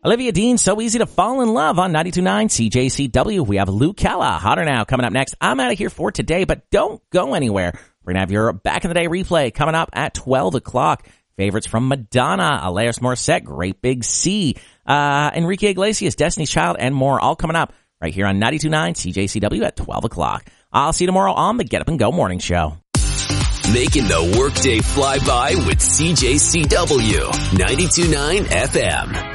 Olivia Dean, So Easy to Fall in Love on 92.9 CJCW. We have Luke Kella, Hotter Now, coming up next. I'm out of here for today, but don't go anywhere. We're going to have your Back in the Day replay coming up at 12 o'clock. Favorites from Madonna, Alanis Morissette, Great Big Sea, Enrique Iglesias, Destiny's Child, and more, all coming up right here on 92.9 CJCW at 12 o'clock. I'll see you tomorrow on the Get Up and Go Morning Show. Making the workday fly by with CJCW 92.9 FM.